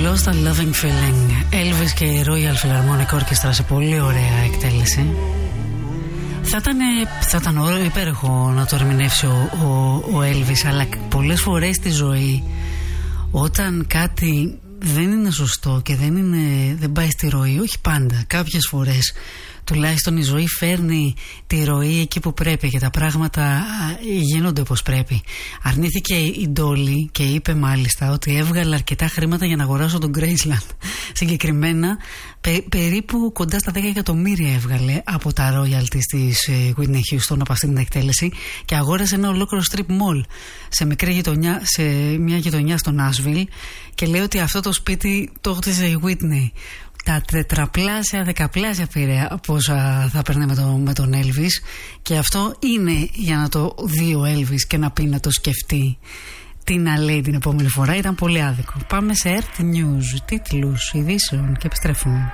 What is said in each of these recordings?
Lost a Loving Feeling. Elvis και η Royal Philharmonic Orchestra σε πολύ ωραία εκτέλεση. Θα ήταν υπέροχο να το ερμηνεύσει ο Elvis, αλλά πολλές φορές στη ζωή, όταν κάτι δεν είναι σωστό και δεν πάει στη ροή, όχι πάντα, κάποιες φορές τουλάχιστον η ζωή φέρνει τη ροή εκεί που πρέπει και τα πράγματα γίνονται όπως πρέπει. Αρνήθηκε η Ντόλι και είπε μάλιστα ότι έβγαλε αρκετά χρήματα για να αγοράσω τον Graceland. Συγκεκριμένα περίπου κοντά στα 10 εκατομμύρια έβγαλε από τα royalties της Whitney Houston από αυτή την εκτέλεση και αγόρασε ένα ολόκληρο strip mall σε μικρή γειτονιά, σε μια γειτονιά στο Nashville, και λέει ότι αυτό το σπίτι το χτίσε η Whitney. Τα τετραπλάσια, δεκαπλάσια πήρε από όσα θα παίρνε με τον Elvis, και αυτό είναι για να το δει ο Elvis και να πει, να το σκεφτεί τι να λέει την επόμενη φορά. Ήταν πολύ άδικο. Πάμε σε Earth News, τίτλους ειδήσεων και επιστρέφουμε.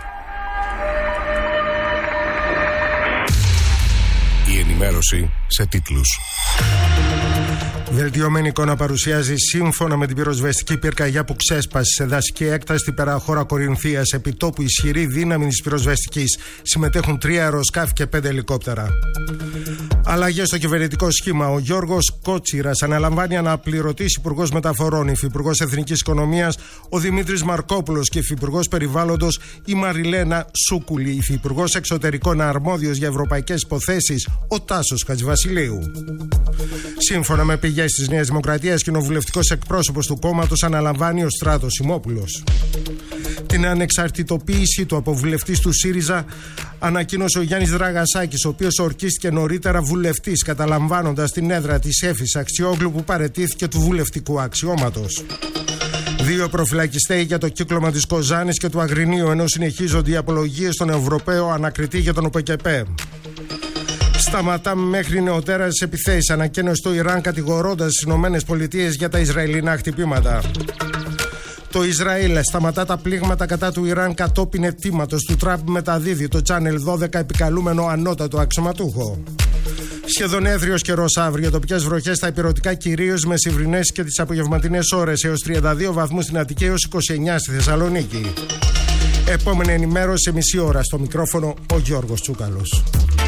Η ενημέρωση σε τίτλους. Βελτιωμένη εικόνα παρουσιάζει σύμφωνα με την πυροσβεστική πυρκαγιά που ξέσπασε σε δασική έκταση στην παραχώρα Κορινθίας. Επιτόπου ισχυρή δύναμη της πυροσβεστικής. Συμμετέχουν 3 αεροσκάφη και 5 ελικόπτερα. Αλλαγές στο κυβερνητικό σχήμα. Ο Γιώργος Κότσιρας αναλαμβάνει αναπληρωτής υπουργός μεταφορών. Υφυπουργός Εθνικής Οικονομίας ο Δημήτρης Μαρκόπουλος και υφυπουργός Περιβάλλοντος η Μαριλένα Σούκουλη. Υφυπουργός Εξωτερικών αρμόδιος για ευρωπαϊκές υποθέσεις ο Τάσος Χατζηβασιλείου. Σύμφωνα με πηγές της Νέας Δημοκρατίας, κοινοβουλευτικός εκπρόσωπος του κόμματος αναλαμβάνει ο Στράτος Σιμόπουλος. Την ανεξαρτητοποίησή του από βουλευτής του ΣΥΡΙΖΑ ανακοίνωσε ο Γιάννης Δραγασάκης, ο οποίος ορκίστηκε νωρίτερα βουλευτής, καταλαμβάνοντας την έδρα της Έφης Αξιόγλου που παραιτήθηκε του βουλευτικού αξιώματος. 2 προφυλακιστέοι για το κύκλωμα της Κοζάνης και του Αγρινίου, ενώ συνεχίζονται οι απολογίες στον Ευρωπαίο ανακριτή για τον ΟΠΕΚΕΠΕ. Σταματάμε μέχρι νεοτέρας επιθέσεις, ανακοίνωσε το Ιράν κατηγορώντας τις ΗΠΑ για τα Ισραηλινά χτυπήματα. Το Ισραήλ σταματά τα πλήγματα κατά του Ιράν κατόπιν αιτήματος του Τραμπ, μεταδίδει το Channel 12 επικαλούμενο ανώτατο αξιωματούχο. Σχεδόν έθριος καιρός αύριο, τοπικές βροχές στα ηπειρωτικά κυρίως, μεσημβρινές και τις απογευματινές ώρες, έως 32 βαθμούς στην Αττική, έως 29 στη Θεσσαλονίκη. Επόμενη ενημέρωση σε μισή ώρα. Στο μικρόφωνο ο Γιώργος Τσούκαλος.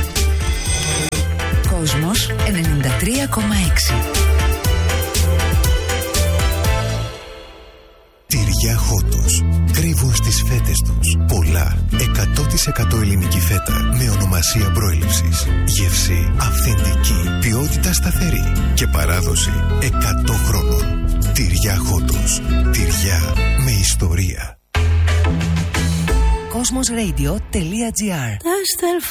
Κόσμος 93,6. Τυριά Χότος. Κρύβουν στις φέτες τους πολλά. 100% ελληνική φέτα με ονομασία προέλευσης. Γεύση αυθεντική. Ποιότητα σταθερή. Και παράδοση 100 χρόνων. Τυριά Χότος. Τυριά με ιστορία. Cosmosradio.gr